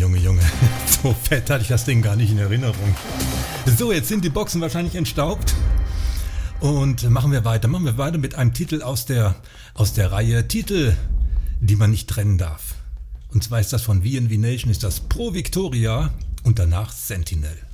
Junge. So fett hatte ich das Ding gar nicht in Erinnerung. So, jetzt sind die Boxen wahrscheinlich entstaubt. Und machen wir weiter mit einem Titel aus der Reihe Titel, die man nicht trennen darf. Und zwar ist das von VNV Nation, ist das Pro Victoria und danach Sentinel.